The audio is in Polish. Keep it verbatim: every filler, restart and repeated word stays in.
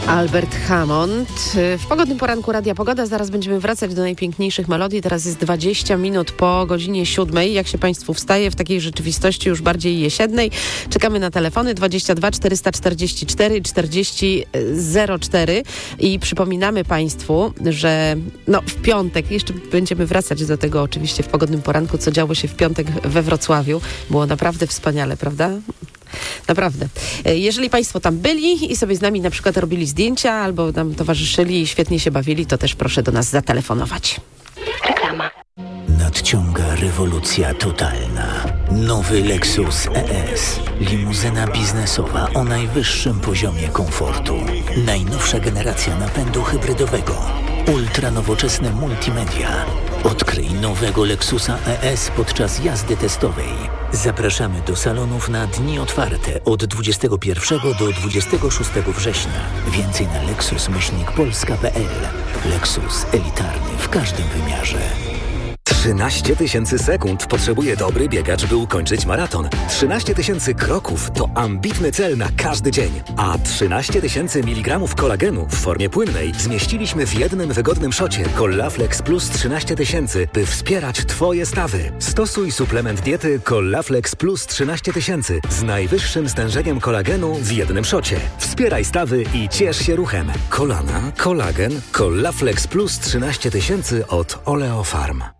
Albert Hammond. W pogodnym poranku Radia Pogoda. Zaraz będziemy wracać do najpiękniejszych melodii. Teraz jest dwadzieścia minut po godzinie siódmej. Jak się Państwu wstaje w takiej rzeczywistości już bardziej jesiennej? Czekamy na telefony dwadzieścia dwa czterysta czterdzieści cztery czterdzieści zero cztery i przypominamy Państwu, że no w piątek, jeszcze będziemy wracać do tego oczywiście w pogodnym poranku, co działo się w piątek we Wrocławiu. Było naprawdę wspaniale, prawda? Naprawdę. Jeżeli Państwo tam byli i sobie z nami na przykład robili zdjęcia albo nam towarzyszyli i świetnie się bawili, to też proszę do nas zatelefonować. Reklama. Nadciąga rewolucja totalna. Nowy Lexus E S. Limuzyna biznesowa o najwyższym poziomie komfortu. Najnowsza generacja napędu hybrydowego. Ultra nowoczesne multimedia. Odkryj nowego Lexusa E S podczas jazdy testowej. Zapraszamy do salonów na dni otwarte od dwudziestego pierwszego do dwudziestego szóstego września. Więcej na lexus myślnik polska kropka p l. Lexus elitarny w każdym wymiarze. trzynaście tysięcy sekund potrzebuje dobry biegacz, by ukończyć maraton. trzynaście tysięcy kroków to ambitny cel na każdy dzień. A trzynaście tysięcy miligramów kolagenu w formie płynnej zmieściliśmy w jednym wygodnym szocie Collaflex Plus trzynaście tysięcy, by wspierać Twoje stawy. Stosuj suplement diety Collaflex Plus trzynaście tysięcy z najwyższym stężeniem kolagenu w jednym szocie. Wspieraj stawy i ciesz się ruchem. Kolana, kolagen, Collaflex Plus trzynaście tysięcy od Oleofarm.